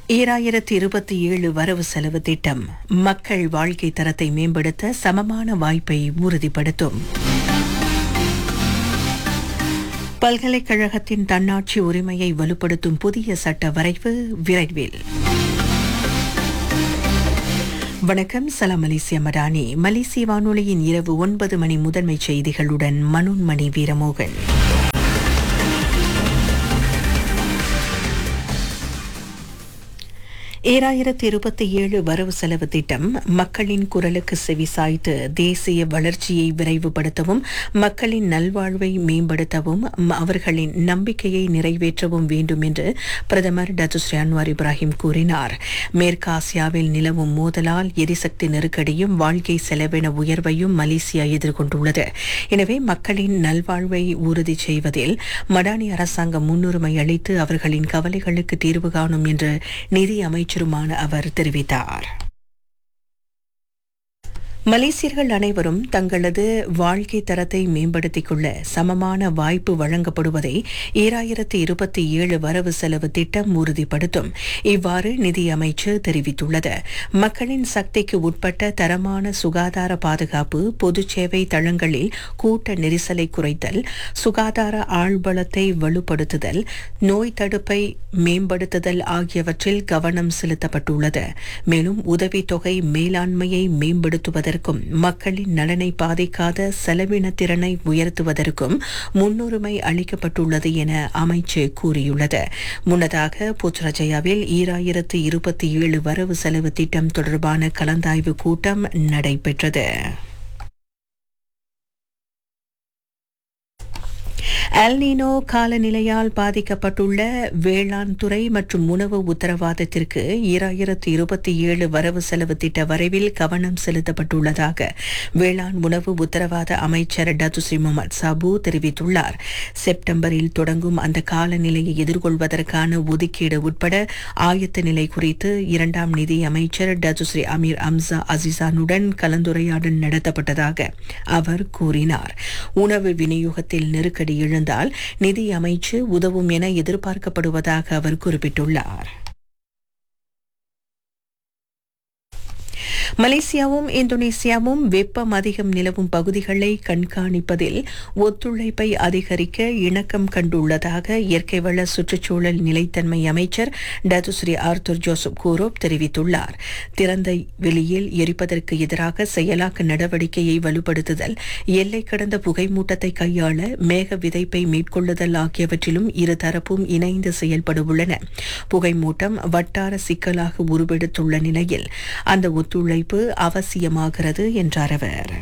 2027 வரவு செலவு திட்டம் மக்கள் வாழ்க்கை தரத்தை மேம்படுத்த சமமான வாய்ப்பை உறுதிப்படுத்தும். பல்கலைக்கழகத்தின் தன்னாட்சி உரிமையை வலுப்படுத்தும் புதிய சட்ட வரைவு விரைவில். வணக்கம், சலாம் மலேசிய மடானி. மலேசிய வானொலியின் இரவு 9 மணி முதன்மை செய்திகளுடன் மனோன்மணி வீரமோகன். ஏழாயிரத்து 27 வரவு செலவு திட்டம் மக்களின் குரலுக்கு செவிசாய்த்து தேசிய வளர்ச்சியை விரைவுபடுத்தவும், மக்களின் நல்வாழ்வை மேம்படுத்தவும், அவர்களின் நம்பிக்கையை நிறைவேற்றவும் வேண்டும் என்று பிரதமர் டத்துஸ்ரீ அன்வார் இப்ராஹிம் கூறினார். மேற்காசியாவில் நிலவும் மோதலால் எரிசக்தி நெருக்கடியும் வாழ்க்கை செலவின உயர்வையும் மலேசியா எதிர்கொண்டுள்ளது. எனவே மக்களின் நல்வாழ்வை உறுதி செய்வதில் மடானி அரசாங்கம் முன்னுரிமை அளித்து அவர்களின் கவலைகளுக்கு தீர்வு காணும் என்று நிதி அமைச்சருமான அவர் தெரிவித்தார். மலேசியர்கள் அனைவரும் தங்களது வாழ்க்கை தரத்தை மேம்படுத்திக் கொள்ள சமமான வாய்ப்பு வழங்கப்படுவதை 2027 வரவு செலவு திட்டம் உறுதிப்படுத்தும். இவ்வாறு நிதி அமைச்சர் தெரிவித்துள்ளது. மக்களின் சக்திக்கு உட்பட்ட தரமான சுகாதார பாதுகாப்பு, பொது சேவை தளங்களில் கூட்ட நெரிசலை குறைத்தல், சுகாதார ஆழ்வளத்தை வலுப்படுத்துதல், நோய் தடுப்பை மேம்படுத்துதல் ஆகியவற்றில் கவனம் செலுத்தப்பட்டுள்ளது. மேலும் உதவித்தொகை மேலாண்மையை மேம்படுத்துவதற்கு, மக்களின் நலனை பாதிக்காத செலவின திறனை உயர்த்துவதற்கும் முன்னுரிமை அளிக்கப்பட்டுள்ளது என அமைச்சர் கூறியுள்ளது. முன்னதாக புத்ரஜயாவில் 2027 வரவு செலவு திட்டம் தொடர்பான கலந்தாய்வு கூட்டம் நடைபெற்றது. எல்னினோ காலநிலையால் பாதிக்கப்பட்டுள்ள வேளாண் துறை மற்றும் உணவு உத்தரவாதத்திற்கு 2027 வரவு செலவு திட்ட வரைவில் கவனம் செலுத்தப்பட்டுள்ளதாக வேளாண் உணவு உத்தரவாத அமைச்சர் டத்துஸ்ரீ முகமது சாபு தெரிவித்துள்ளார். செப்டம்பரில் தொடங்கும் அந்த காலநிலையை எதிர்கொள்வதற்கான ஒதுக்கீடு உட்பட ஆயத்த நிலை குறித்து 2ஆம் நிதி அமைச்சர் டத்துஸ்ரீ அமீர் அம்சா அசிசானுடன் கலந்துரையாடல் நடத்தப்பட்டதாக அவர் கூறினார். உணவு விநியோகத்தில் நெருக்கடி எழுந்தால் நிதி அமைச்சு உதவும் என எதிர்பார்க்கப்படுவதாக அவர் குறிப்பிட்டுள்ளார். மலேசியாவும் இந்தோனேசியாவும் வெப்பம் அதிகம் நிலவும் பகுதிகளை கண்காணிப்பதில் ஒத்துழைப்பை அதிகரிக்க இணக்கம் கண்டுள்ளதாக இயற்கை வள சுற்றுச்சூழல் நிலைத்தன்மை அமைச்சர் டத்துஸ்ரீ ஆர்த்தர் ஜோசப் கூரோப் தெரிவித்துள்ளார். திறந்த வெளியில் எரிப்பதற்கு எதிராக செயலாக்க நடவடிக்கையை வலுப்படுத்துதல், எல்லை கடந்த புகைமூட்டத்தை கையாள மேக விதைப்பை மேற்கொள்ளுதல் ஆகியவற்றிலும் இருதரப்பும் இணைந்து செயல்படவுள்ளன. புகைமூட்டம் வட்டார சிக்கலாக உருவெடுத்துள்ள நிலையில் அந்த ஒத்துழைப்பு அவசியமாகிறது என்றார் அவர்.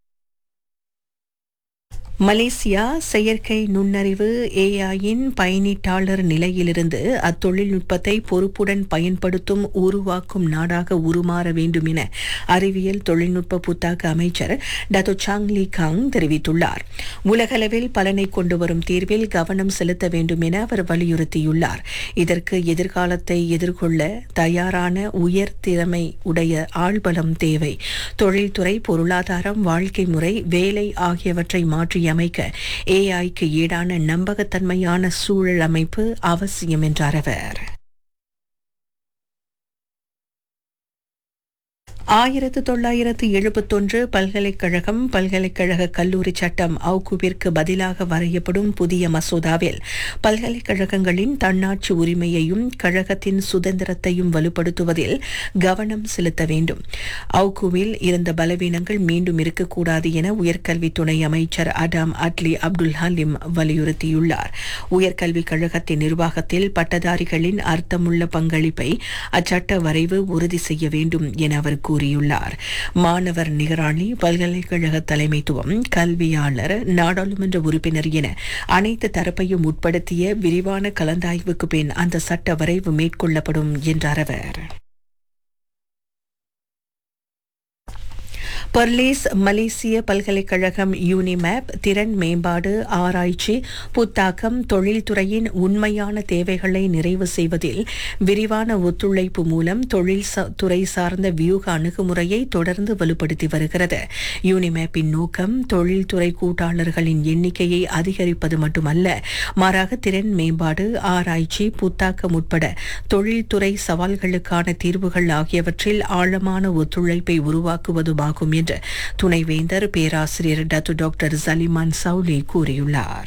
மலேசியா செயற்கை நுண்ணறிவு ஏஐயின் பயனீட்டாளர் நிலையிலிருந்து அத்தொழில்நுட்பத்தை பொறுப்புடன் பயன்படுத்தும் உருவாக்கும் நாடாக உருமாற வேண்டும் என அறிவியல் தொழில்நுட்ப புத்தாக்க அமைச்சர் டத்தோ சாங் லீ காங் தெரிவித்துள்ளார். உலகளவில் பலனை கொண்டு வரும் தீர்வில் கவனம் செலுத்த வேண்டும் என அவர் வலியுறுத்தியுள்ளார். இதற்கு எதிர்காலத்தை எதிர்கொள்ள தயாரான உயர் திறமை உடைய ஆள்பலம் தேவை. தொழில்துறை, பொருளாதாரம், வாழ்க்கை முறை, வேலை ஆகியவற்றை மாற்றி அமைக்க ஏஐக்கு ஈடான நம்பகத்தன்மையான சூழல் அமைப்பு அவசியம் என்றார் அவர். 1971 பல்கலைக்கழக கல்லூரி சட்டம் அவுகுவிற்கு பதிலாக வரையப்படும் புதிய மசோதாவில் பல்கலைக்கழகங்களின் தன்னாட்சி உரிமையையும் கழகத்தின் சுதந்திரத்தையும் வலுப்படுத்துவதில் கவனம் செலுத்த வேண்டும். அவுகுவில் இருந்த பலவீனங்கள் மீண்டும் இருக்கக்கூடாது என உயர்கல்வி துணை அமைச்சர் அடாம் அட்லி அப்துல் ஹலீம் வலியுறுத்தியுள்ளார். உயர்கல்விக் கழகத்தின் நிர்வாகத்தில் பட்டதாரிகளின் அர்த்தமுள்ள பங்களிப்பை அச்சட்ட வரைவு உறுதி செய்ய வேண்டும் என அவர் கூறியுள்ளார். மாணவர் நிகராணி, பல்கலைக்கழக தலைமைத்துவம், கல்வியாளர், நாடாளுமன்ற உறுப்பினர் என அனைத்து தரப்பையும் உட்படுத்திய விரிவான கலந்தாய்வுக்கு பின் அந்த சட்ட வரைவு மேற்கொள்ளப்படும் என்றார் அவர். பெர்லிஸ் மலேசிய பல்கலைக்கழகம் யூனிமேப் திறன் மேம்பாடு ஆராய்ச்சி புத்தாக்கம் தொழில்துறையின் உண்மையான தேவைகளை நிறைவு செய்வதில் விரிவான ஒத்துழைப்பு மூலம் துறை சார்ந்த வியூக அணுகுமுறையை தொடர்ந்து வலுப்படுத்தி வருகிறது. யூனிமேப்பின் நோக்கம் தொழில்துறை கூட்டாளர்களின் எண்ணிக்கையை அதிகரிப்பது மட்டுமல்ல, மாறாக திறன் மேம்பாடு ஆராய்ச்சி புத்தாக்கம் உட்பட தொழில்துறை சவால்களுக்கான தீர்வுகள் ஆகியவற்றில் ஆழமான ஒத்துழைப்பை உருவாக்குவதுமாகும் என்று துணைவேந்தர் பேராசிரியர் டாக்டர் சலிமான் சவுலி கூறியுள்ளார்.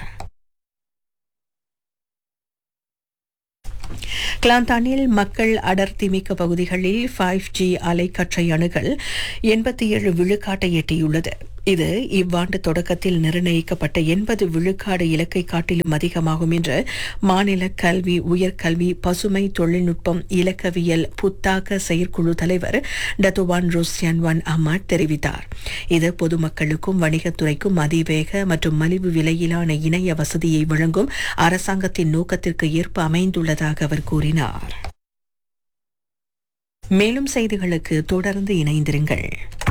கிளாந்தானில் மக்கள் அடர்த்தி மிக்க பகுதிகளில் 5G அலைக்கற்றை அணுகல் 87 விழுக்காட்டை எட்டியுள்ளது. இது இவ்வாண்டு தொடக்கத்தில் நிர்ணயிக்கப்பட்ட 80 விழுக்காடு இலக்கை காட்டிலும் அதிகமாகும் என்று மாநில கல்வி உயர்கல்வி பசுமை தொழில்நுட்பம் இலக்கவியல் புத்தாக்க செயற்குழு தலைவர் டத்துவான் ரோஸ்யான்வான் அஹ்மத் தெரிவித்தார். இது பொதுமக்களுக்கும் வணிகத்துறைக்கும் அதிவேக மற்றும் மலிவு விலையிலான இணைய வசதியை வழங்கும் அரசாங்கத்தின் நோக்கத்திற்கு ஏற்ப அமைந்துள்ளதாக அவர் கூறினார். மேலும் செய்திகளுக்கு தொடர்ந்து இணைந்திருங்கள்.